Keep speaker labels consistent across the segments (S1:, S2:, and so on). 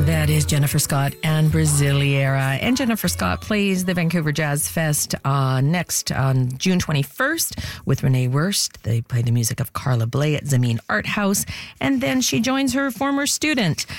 S1: That is Jennifer Scott and Brasileira. And Jennifer Scott plays the Vancouver Jazz Fest next on June 21st with Renee Wurst. They play the music of Carla Bley at Zameen Art House. And then she joins her former student,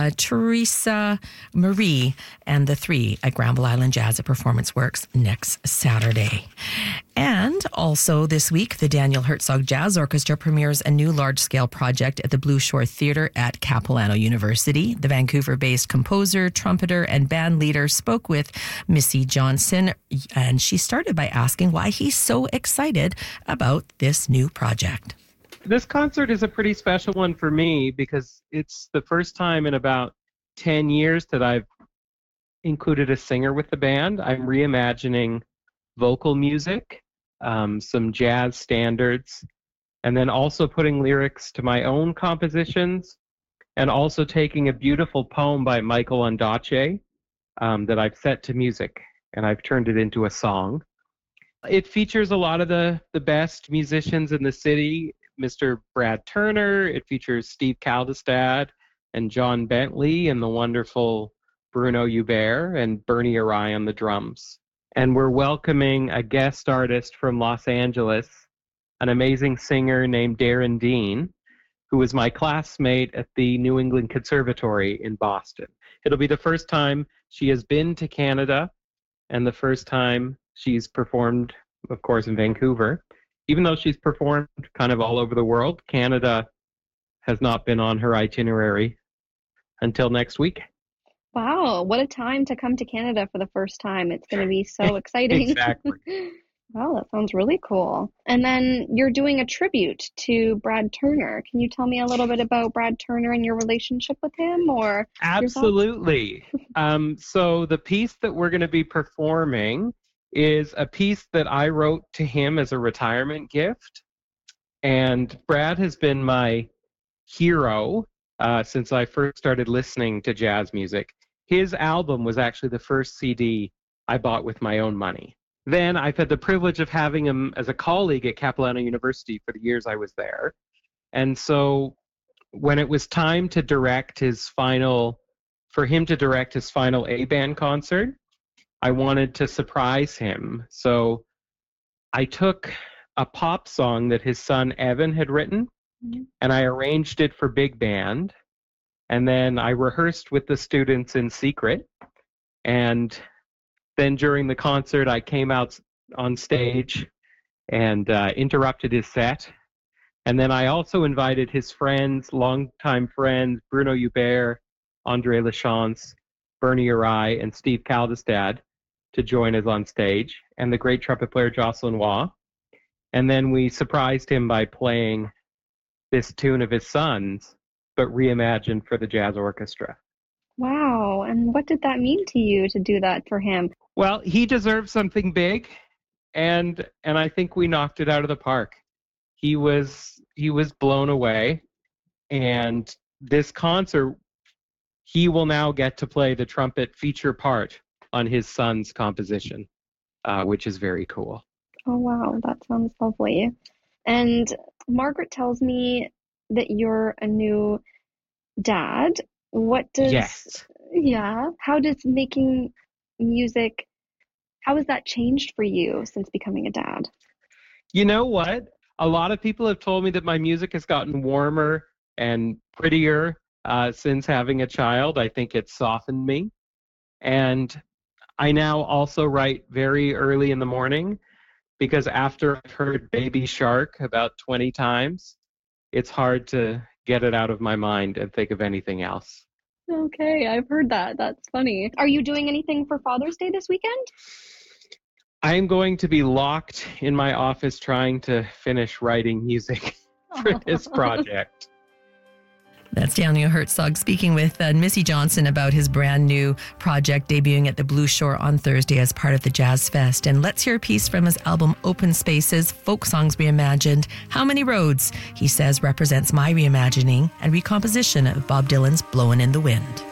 S1: Teresa Marie, and the three at Granville Island Jazz at Performance Works next Saturday. And also this week, the Daniel Herzog Jazz Orchestra premieres a new large-scale project at the Blue Shore Theatre at Capilano University. The Vancouver-based composer, trumpeter, and band leader spoke with Missy Johnson, and she started by asking why he's so excited about this new project.
S2: This concert is a pretty special one for me because it's the first time in about 10 years that I've included a singer with the band. I'm reimagining vocal music, some jazz standards, and then also putting lyrics to my own compositions, and also taking a beautiful poem by Michael Ondaatje that I've set to music, and I've turned it into a song. It features a lot of the best musicians in the city, Mr. Brad Turner. It features Steve Kaldestad and John Bentley and the wonderful Bruno Hubert and Bernie Arai on the drums. And we're welcoming a guest artist from Los Angeles, an amazing singer named Darren Dean, who was my classmate at the New England Conservatory in Boston. It'll be the first time she has been to Canada and the first time she's performed, of course, in Vancouver. Even though she's performed kind of all over the world, Canada has not been on her itinerary until next week.
S3: Wow, what a time to come to Canada for the first time. It's going to be so exciting.
S2: Exactly.
S3: Wow, that sounds really cool. And then you're doing a tribute to Brad Turner. Can you tell me a little bit about Brad Turner and your relationship with him? Or
S2: Absolutely. So the piece that we're going to be performing is a piece that I wrote to him as a retirement gift. And Brad has been my hero since I first started listening to jazz music. His album was actually the first CD I bought with my own money. Then I've had the privilege of having him as a colleague at Capilano University for the years I was there. And so when it was time to direct for him to direct his final A-band concert, I wanted to surprise him. So I took a pop song that his son Evan had written, and I arranged it for big band. And then I rehearsed with the students in secret. And then during the concert, I came out on stage and interrupted his set. And then I also invited his friends, longtime friends, Bruno Hubert, Andre Lachance, Bernie Arai, and Steve Kaldestad to join us on stage, and the great trumpet player Jocelyn Waugh. And then we surprised him by playing this tune of his son's, but reimagined for the jazz orchestra.
S3: Wow, and what did that mean to you to do that for him?
S2: Well, he deserved something big, and I think we knocked it out of the park. He was blown away, and this concert, he will now get to play the trumpet feature part on his son's composition, which is very cool.
S3: Oh, wow, that sounds lovely. And Margaret tells me that you're a new dad.
S2: Yes.
S3: Yeah, how does making music, how has that changed for you since becoming a dad?
S2: You know what? A lot of people have told me that my music has gotten warmer and prettier since having a child. I think it's softened me. And I now also write very early in the morning because after I've heard Baby Shark about 20 times, it's hard to get it out of my mind and think of anything else.
S3: Okay, I've heard that. That's funny. Are you doing anything for Father's Day this weekend?
S2: I'm going to be locked in my office trying to finish writing music for this project.
S1: That's Daniel Herzog speaking with Missy Johnson about his brand new project debuting at the Blue Shore on Thursday as part of the Jazz Fest. And let's hear a piece from his album Open Spaces, Folk Songs Reimagined. How Many Roads, he says, represents my reimagining and recomposition of Bob Dylan's Blowin' in the Wind.